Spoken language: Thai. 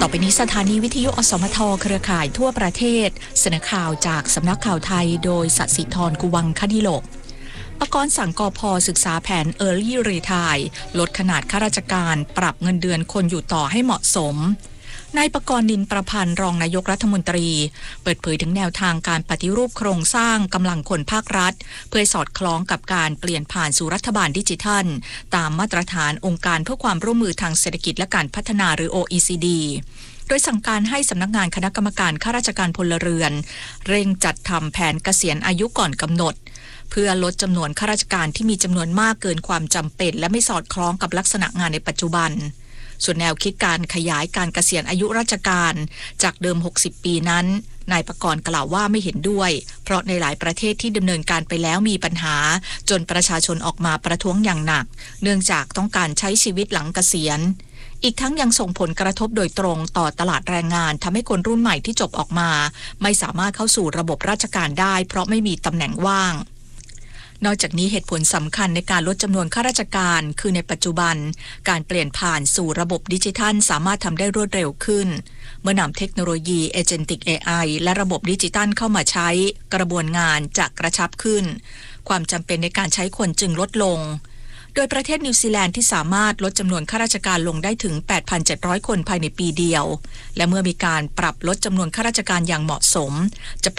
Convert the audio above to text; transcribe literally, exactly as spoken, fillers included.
ต่อไปนี้สถานีวิทยุอสมทเครือข่ายทั่วประเทศเสนอข่าวจากสำนักข่าวไทยโดยสศิธรกุวังคดิโลกปกรณ์สั่งกพ.ศึกษาแผน Early Retire ลดขนาดข้าราชการปรับเงินเดือนคนอยู่ต่อให้เหมาะสมนายปกรณ์นินประพันธ์รองนายกรัฐมนตรีเปิดเผยถึงแนวทางการปฏิรูปโครงสร้างกำลังคนภาครัฐเพื่อสอดคล้องกับการเปลี่ยนผ่านสู่รัฐบาลดิจิทัลตามมาตรฐานองค์การเพื่อความร่วมมือทางเศรษฐกิจและการพัฒนาหรือ โอ อี ซี ดี โดยสั่งการให้สำนักงานคณะกรรมการข้าราชการพลเรือนเร่งจัดทำแผนเกษียณอายุก่อนกำหนดเพื่อลดจำนวนข้าราชการที่มีจำนวนมากเกินความจำเป็นและไม่สอดคล้องกับลักษณะงานในปัจจุบันส่วนแนวคิดการขยายการเกษียณอายุราชการจากเดิมหกสิบปีนั้นนายปกรณ์กล่าวว่าไม่เห็นด้วยเพราะในหลายประเทศที่ดำเนินการไปแล้วมีปัญหาจนประชาชนออกมาประท้วงอย่างหนักเนื่องจากต้องการใช้ชีวิตหลังเกษียณอีกทั้งยังส่งผลกระทบโดยตรงต่อตลาดแรงงานทำให้คนรุ่นใหม่ที่จบออกมาไม่สามารถเข้าสู่ระบบราชการได้เพราะไม่มีตำแหน่งว่างนอกจากนี้เหตุผลสำคัญในการลดจำนวนข้าราชการคือในปัจจุบันการเปลี่ยนผ่านสู่ระบบดิจิทัลสามารถทำได้รวดเร็วขึ้นเมื่อนำเทคโนโลยี Agentic เอ ไอ และระบบดิจิทัลเข้ามาใช้กระบวนงานจะกระชับขึ้นความจำเป็นในการใช้คนจึงลดลงโดยประเทศนิวซีแลนด์ที่สามารถลดจำนวนข้าราชการลงได้ถึง แปดพันเจ็ดร้อย คนภายในปีเดียวและเมื่อมีการปรับลดจำนวนข้าราชการอย่างเหมาะสมจะ